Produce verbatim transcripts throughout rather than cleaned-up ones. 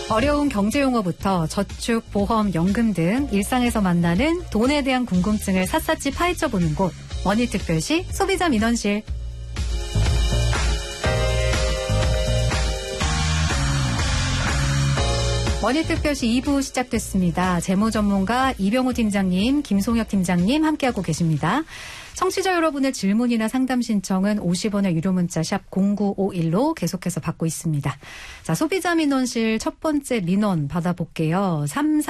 어려운 경제용어부터 저축, 보험, 연금 등 일상에서 만나는 돈에 대한 궁금증을 샅샅이 파헤쳐보는 곳, 머니특별시 소비자 민원실. 머니특별시 이 부 시작됐습니다. 재무전문가 이병우 팀장님, 김송혁 팀장님 함께하고 계십니다. 청취자 여러분의 질문이나 상담 신청은 오십 원의 유료 문자 샵 공구오일로 계속해서 받고 있습니다. 자, 소비자 민원실 첫 번째 민원 받아볼게요.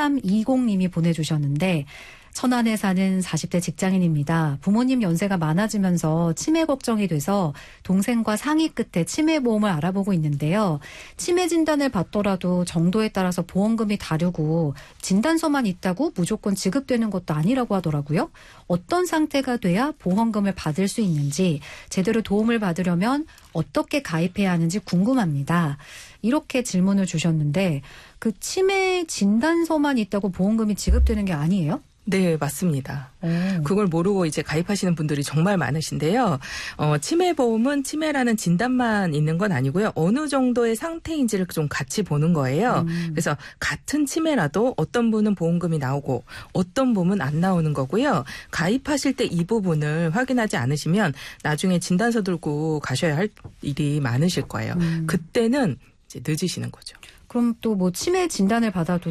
삼삼이공님이 보내주셨는데 천안에 사는 사십 대 직장인입니다. 부모님 연세가 많아지면서 치매 걱정이 돼서 동생과 상의 끝에 치매 보험을 알아보고 있는데요. 치매 진단을 받더라도 정도에 따라서 보험금이 다르고 진단서만 있다고 무조건 지급되는 것도 아니라고 하더라고요. 어떤 상태가 돼야 보험금을 받을 수 있는지, 제대로 도움을 받으려면 어떻게 가입해야 하는지 궁금합니다. 이렇게 질문을 주셨는데 그 치매 진단서만 있다고 보험금이 지급되는 게 아니에요? 네, 맞습니다. 오. 그걸 모르고 이제 가입하시는 분들이 정말 많으신데요. 어, 치매보험은 치매라는 진단만 있는 건 아니고요. 어느 정도의 상태인지를 좀 같이 보는 거예요. 음. 그래서 같은 치매라도 어떤 분은 보험금이 나오고 어떤 분은 안 나오는 거고요. 가입하실 때 이 부분을 확인하지 않으시면 나중에 진단서 들고 가셔야 할 일이 많으실 거예요. 음. 그때는 이제 늦으시는 거죠. 그럼 또 뭐 치매 진단을 받아도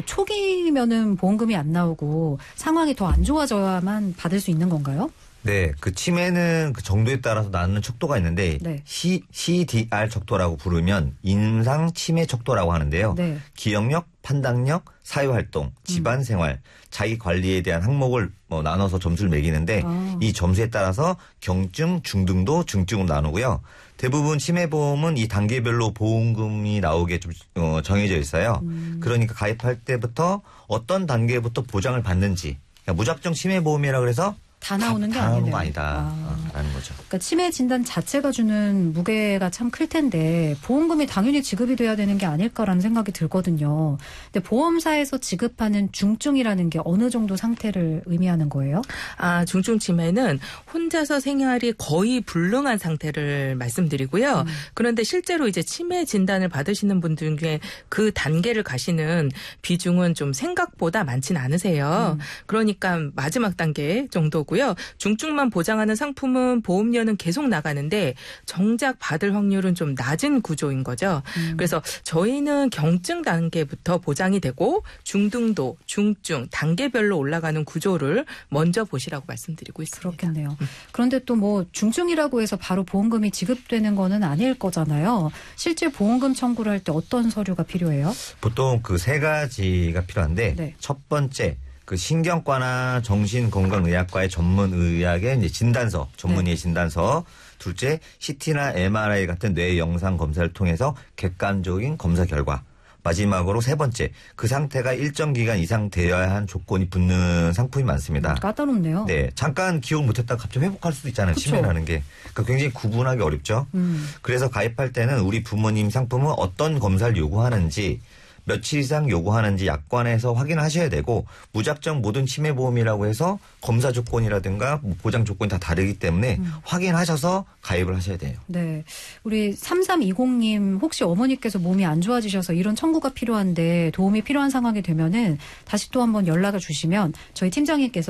초기면은 보험금이 안 나오고 상황이 더 안 좋아져야만 받을 수 있는 건가요? 네, 그 치매는 그 정도에 따라서 나는 척도가 있는데 네. 시, 씨디알 척도라고 부르면 임상 치매 척도라고 하는데요. 네. 기억력, 판단력, 사회활동, 집안생활, 자기 관리에 대한 항목을 뭐 나눠서 점수를 매기는데 아. 이 점수에 따라서 경증, 중등도, 중증으로 나누고요. 대부분 치매보험은 이 단계별로 보험금이 나오게 좀 어, 정해져 있어요. 음. 그러니까 가입할 때부터 어떤 단계부터 보장을 받는지, 그러니까 무작정 치매보험이라 그래서 다 나오는 게 다 나오는 아니네요. 거 아니다. 아. 라는 거죠. 그러니까 치매 진단 자체가 주는 무게가 참 클 텐데 보험금이 당연히 지급이 돼야 되는 게 아닐까라는 생각이 들거든요. 근데 보험사에서 지급하는 중증이라는 게 어느 정도 상태를 의미하는 거예요? 아, 중증 치매는 혼자서 생활이 거의 불능한 상태를 말씀드리고요. 음. 그런데 실제로 이제 치매 진단을 받으시는 분들 중에 그 단계를 가시는 비중은 좀 생각보다 많지는 않으세요. 음. 그러니까 마지막 단계 정도고요. 중증만 보장하는 상품은 보험료는 계속 나가는데 정작 받을 확률은 좀 낮은 구조인 거죠. 음. 그래서 저희는 경증 단계부터 보장이 되고 중등도, 중증, 단계별로 올라가는 구조를 먼저 보시라고 말씀드리고 있습니다. 그렇겠네요. 그런데 또 뭐 중증이라고 해서 바로 보험금이 지급되는 거는 아닐 거잖아요. 실제 보험금 청구를 할 때 어떤 서류가 필요해요? 보통 그 세 가지가 필요한데 네. 첫 번째 그 신경과나 정신건강의학과의 전문의학의 이제 진단서, 전문의의 네. 진단서. 둘째, 씨티나 엠알아이 같은 뇌 영상 검사를 통해서 객관적인 검사 결과. 마지막으로 세 번째, 그 상태가 일정 기간 이상 되어야 한 조건이 붙는 상품이 많습니다. 까다롭네요. 네, 잠깐 기억 못했다가 갑자기 회복할 수도 있잖아요. 그쵸. 치매라는 게. 그러니까 굉장히 구분하기 어렵죠. 음. 그래서 가입할 때는 우리 부모님 상품은 어떤 검사를 요구하는지, 며칠 이상 요구하는지 약관에서 확인하셔야 되고, 무작정 모든 치매보험이라고 해서 검사 조건이라든가 보장 조건이 다 다르기 때문에 음. 확인하셔서 가입을 하셔야 돼요. 네. 우리 삼삼이공님 혹시 어머니께서 몸이 안 좋아지셔서 이런 청구가 필요한데 도움이 필요한 상황이 되면은 다시 또 한번 연락을 주시면 저희 팀장님께서